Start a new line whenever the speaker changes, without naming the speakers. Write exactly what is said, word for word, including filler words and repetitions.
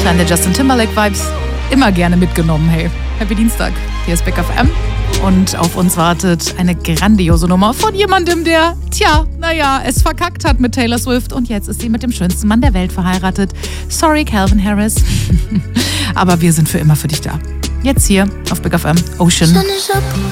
Deine Justin Timberlake-Vibes immer gerne mitgenommen, hey. Happy Dienstag. Hier ist Big F M. Und auf uns wartet eine grandiose Nummer von jemandem, der, tja, naja, es verkackt hat mit Taylor Swift. Und jetzt ist sie mit dem schönsten Mann der Welt verheiratet. Sorry, Calvin Harris. Aber wir sind für immer für dich da. Jetzt hier auf Big F M, Ocean.